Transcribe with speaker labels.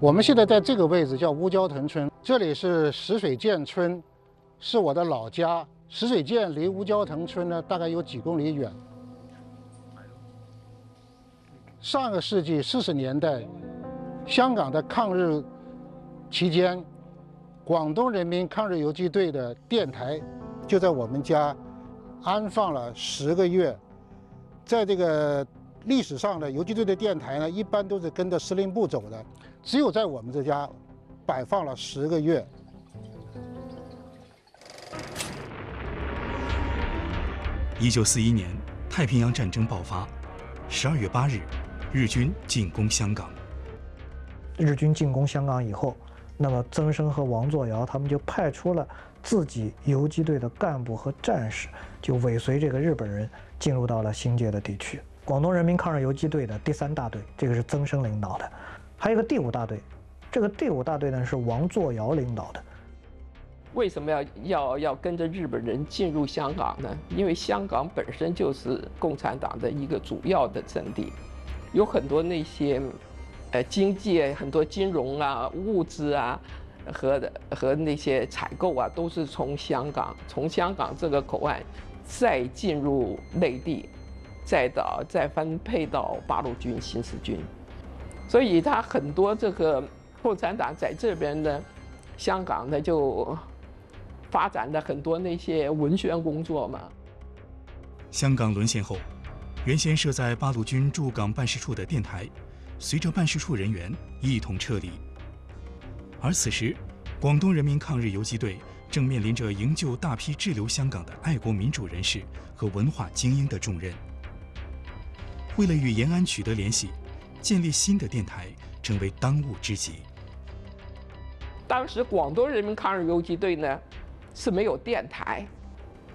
Speaker 1: 我们现在在这个位置叫乌蛟腾村，这里是石水涧村，是我的老家。石水涧离乌蛟腾村呢，大概有几公里远。上个世纪40年代，香港的抗日期间，广东人民抗日游击队的电台就在我们家安放了10个月。在这个历史上的游击队的电台呢，一般都是跟着司令部走的，只有在我们这家摆放了10个月。
Speaker 2: 1941年，太平洋战争爆发，12月8日，日军进攻香港。
Speaker 3: 日军进攻香港以后，那么曾生和王作尧他们就派出了自己游击队的干部和战士，就尾随这个日本人进入到了新界的地区。广东人民抗日游击队的第3大队，这个是曾生领导的，还有一个第5大队，这个第5大队呢是王作尧领导的。
Speaker 4: 为什么要跟着日本人进入香港呢？因为香港本身就是共产党的一个主要的阵地，有很多那些经济、很多金融啊、物资啊和那些采购啊，都是从香港这个口岸再进入内地，再分配到八路军、新四军，所以他很多这个共产党在这边呢，香港呢就发展了很多那些文宣工作嘛。
Speaker 2: 香港沦陷后，原先设在八路军驻港办事处的电台，随着办事处人员一同撤离。而此时，广东人民抗日游击队正面临着营救大批滞留香港的爱国民主人士和文化精英的重任。为了与延安取得联系，建立新的电台成为当务之急。
Speaker 4: 当时广东人民抗日游击队呢是没有电台，